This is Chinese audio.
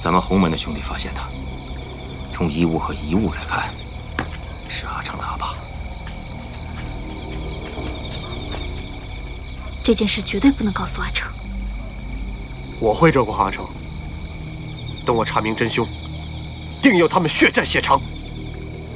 咱们洪门的兄弟发现的。从衣物和遗物来看，是阿成的阿爸。 这件事绝对不能告诉阿成。 我会照顾阿成。等我查明真凶，定要他们血债血偿。